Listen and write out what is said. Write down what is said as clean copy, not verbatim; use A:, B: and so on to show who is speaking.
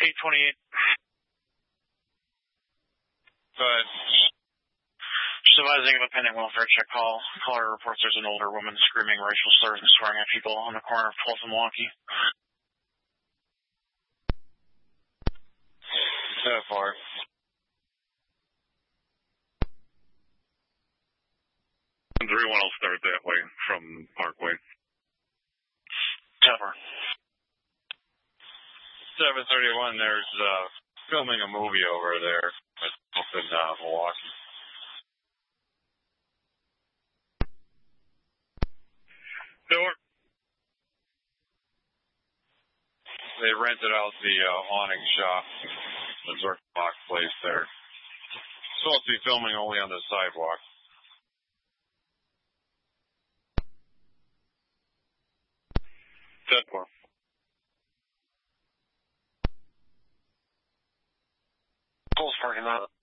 A: 828.
B: But
A: just advising of a pending welfare check call. Caller reports there's an older woman screaming racial slurs and swearing at people on the corner of 12th and Milwaukee.
B: So far.
C: Everyone will start that way from Parkway.
A: Cover.
B: 731, there's filming a movie over there up in Milwaukee.
C: Door.
B: They rented out the awning shop, the Zerkbach place there. Supposed to be filming only on the sidewalk.
C: Deadpool.
A: Cole's parking lot.